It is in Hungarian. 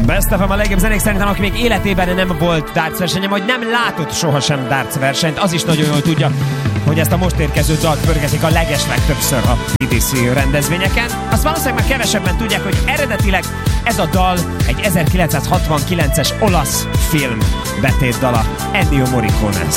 Best of a legjobb zenék szerintem, aki még életében nem volt darts versenyen, vagy nem látott sohasem darts versenyt, az is nagyon jól tudja, hogy ezt a most érkező dalt pörgetik a legeslegtöbbször a PDC rendezvényeken. Azt valószínűleg már kevesebben tudják, hogy eredetileg ez a dal egy 1969-es olasz film betétdala, Ennio Morricone